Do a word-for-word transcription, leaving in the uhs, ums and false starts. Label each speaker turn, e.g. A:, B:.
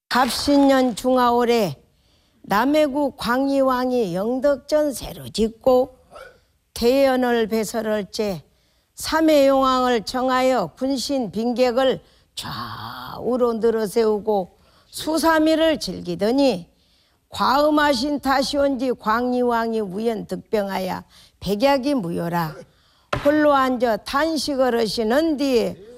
A: 갑신년 중하월에 남해구 광희왕이 영덕전 새로 짓고 대연을 배설할 때 삼해용왕을 정하여 군신 빈객을 좌우로 늘어세우고 수삼일을 즐기더니 과음하신 탓이 온지 광희왕이 우연 득병하여 백약이 무효라 홀로 앉아 탄식을 하시는 뒤에